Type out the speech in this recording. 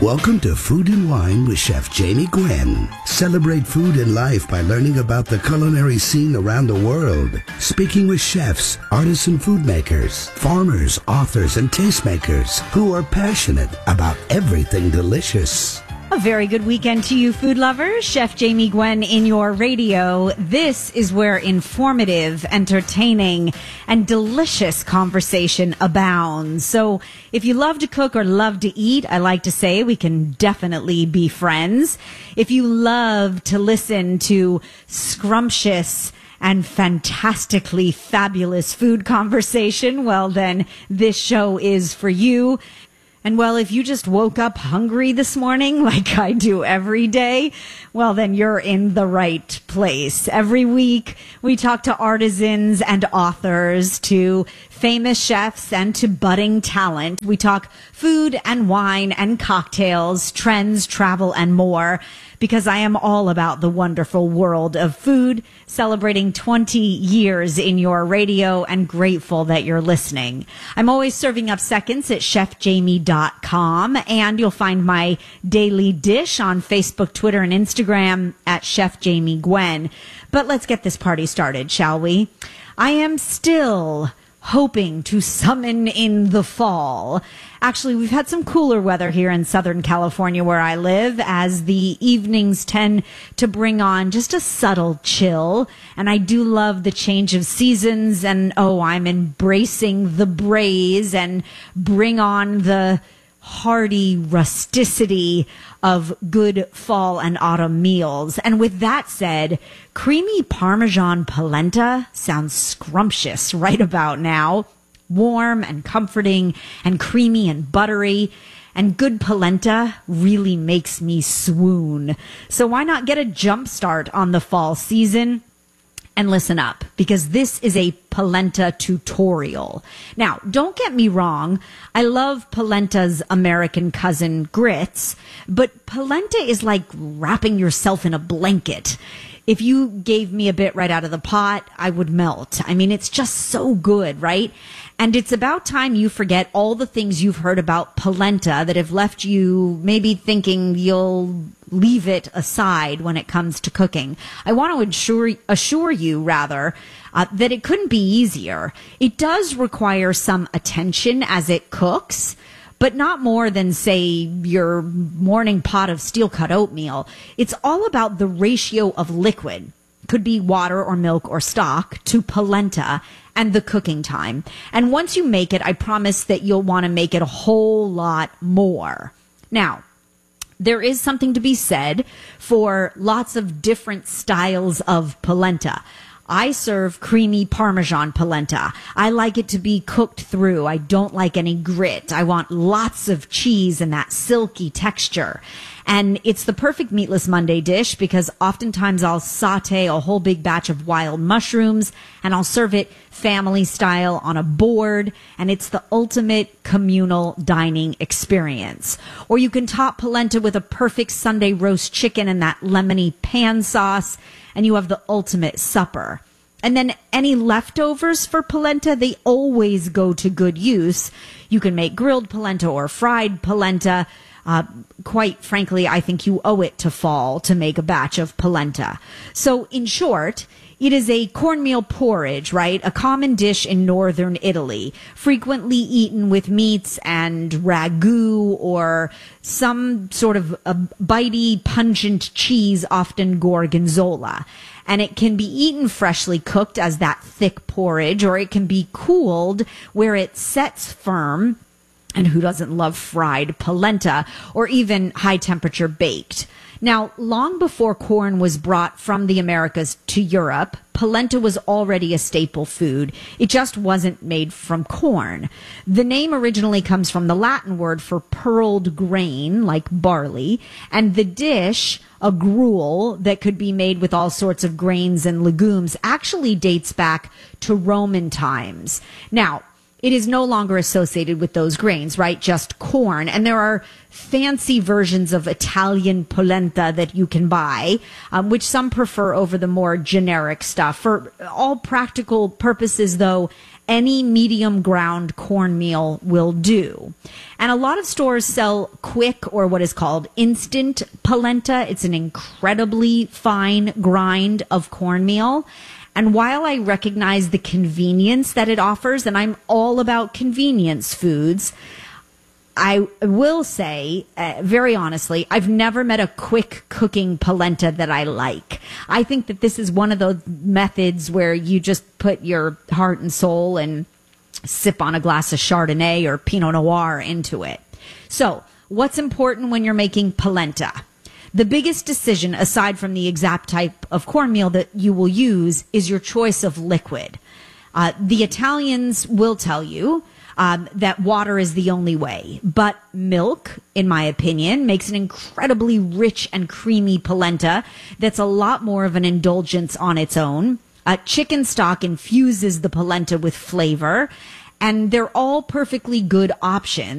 Welcome to Food and Wine with Chef Jamie Gwen. Celebrate food and life by learning about the culinary scene around the world. Speaking with chefs, artisan food makers, farmers, authors, and tastemakers who are passionate about everything delicious. A very good weekend to you, food lovers. Chef Jamie Gwen in your radio. This is where informative, entertaining, and delicious conversation abounds. So if you love to cook or love to eat, I like to say we can definitely be friends. If you love to listen to scrumptious and fantastically fabulous food conversation, well, then this show is for you. And well, if you just woke up hungry this morning, like I do every day, well, then you're in the right place. Every week, we talk to artisans and authors, to famous chefs, and to budding talent. We talk food and wine and cocktails, trends, travel, and more, because I am all about the wonderful world of food, celebrating 20 years in your radio and grateful that you're listening. I'm always serving up seconds at chefjamie.com, and you'll find my daily dish on Facebook, Twitter, and Instagram at Chef Jamie Gwen. But let's get this party started, shall we? I am still hoping to summon in the fall. Actually, we've had some cooler weather here in Southern California where I live, as the evenings tend to bring on just a subtle chill. And I do love the change of seasons, and I'm embracing the braise and bring on the hearty rusticity of good fall and autumn meals. And with that said, creamy Parmesan polenta sounds scrumptious right about now. Warm and comforting and creamy and buttery. And good polenta really makes me swoon. So why not get a jump start on the fall season? And listen up, because this is a polenta tutorial. Now, don't get me wrong. I love polenta's American cousin, grits, but polenta is like wrapping yourself in a blanket. If you gave me a bit right out of the pot, I would melt. I mean, it's just so good, right? And it's about time you forget all the things you've heard about polenta that have left you maybe thinking you'll leave it aside when it comes to cooking. I want to assure you that it couldn't be easier. It does require some attention as it cooks, but not more than, say, your morning pot of steel-cut oatmeal. It's all about the ratio of liquid, could be water or milk or stock, to polenta, and the cooking time. And once you make it, I promise that you'll want to make it a whole lot more. Now, there is something to be said for lots of different styles of polenta. I serve creamy Parmesan polenta. I like it to be cooked through. I don't like any grit. I want lots of cheese and that silky texture. And it's the perfect Meatless Monday dish, because oftentimes I'll saute a whole big batch of wild mushrooms and I'll serve it family style on a board, and it's the ultimate communal dining experience. Or you can top polenta with a perfect Sunday roast chicken and that lemony pan sauce, and you have the ultimate supper. And then any leftovers for polenta, they always go to good use. You can make grilled polenta or fried polenta. Quite frankly, I think you owe it to fall to make a batch of polenta. So in short, it is a cornmeal porridge, right? A common dish in northern Italy, frequently eaten with meats and ragu or some sort of a bitey, pungent cheese, often gorgonzola. And it can be eaten freshly cooked as that thick porridge, or it can be cooled where it sets firm. And who doesn't love fried polenta, or even high temperature baked? Now, long before corn was brought from the Americas to Europe, polenta was already a staple food. It just wasn't made from corn. The name originally comes from the Latin word for pearled grain, like barley, and the dish, a gruel that could be made with all sorts of grains and legumes, actually dates back to Roman times. Now, it is no longer associated with those grains, right? Just corn. And there are fancy versions of Italian polenta that you can buy, which some prefer over the more generic stuff. For all practical purposes, though, any medium ground cornmeal will do. And a lot of stores sell quick or what is called instant polenta. It's an incredibly fine grind of cornmeal. And while I recognize the convenience that it offers, and I'm all about convenience foods, I will say, very honestly, I've never met a quick cooking polenta that I like. I think that this is one of those methods where you just put your heart and soul and sip on a glass of Chardonnay or Pinot Noir into it. So, what's important when you're making polenta? The biggest decision, aside from the exact type of cornmeal that you will use, is your choice of liquid. The Italians will tell you that water is the only way. But milk, in my opinion, makes an incredibly rich and creamy polenta that's a lot more of an indulgence on its own. Chicken stock infuses the polenta with flavor, and they're all perfectly good options.